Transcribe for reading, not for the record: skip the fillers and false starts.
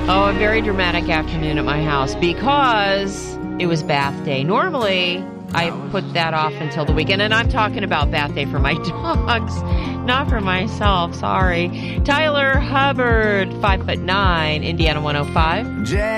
Oh, a very dramatic afternoon at my house because it was bath day. Normally, I put that off until the weekend, and I'm talking about bath day for my dogs, not for myself. Sorry. Tyler Hubbard, 5'9", Indiana 105.